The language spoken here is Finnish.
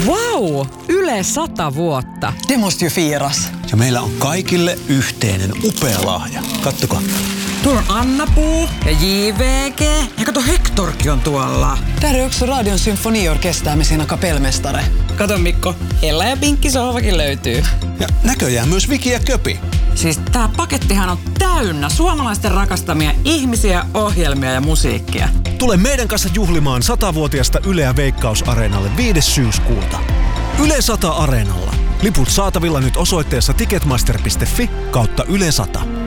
Wow! Yle 100 vuotta. Det måste ju firas. Ja meillä on kaikille yhteinen upea lahja. Kattokaa. Tuolla on Anna-Puu ja JVG. Ja kato, Hektorkin on tuolla. Där är också Radion symfoniorkester med sina kapellmästare. Kato Mikko, Ella ja Pinkki sohvakin löytyy. Ja näköjään myös Viki ja Köpi. Siis tää pakettihan on täynnä suomalaisten rakastamia ihmisiä, ohjelmia ja musiikkia. Tule meidän kanssa juhlimaan 100-vuotiasta Yleä Veikkaus-areenalle 5. syyskuuta. Yle 100 Areenalla. Liput saatavilla nyt osoitteessa ticketmaster.fi/Yle 100.